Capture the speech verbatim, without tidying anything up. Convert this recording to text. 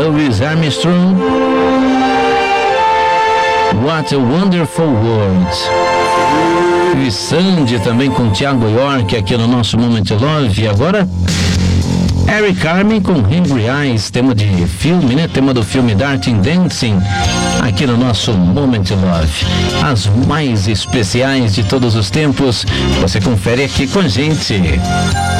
Louis Armstrong. What a Wonderful World. E Sandy também com Thiago York aqui no nosso Moment Love. E agora Eric Carmen com Hungry Eyes, tema de filme, né? Tema do filme Dirty Dancing, aqui no nosso Moment Love. As mais especiais de todos os tempos, você confere aqui com a gente.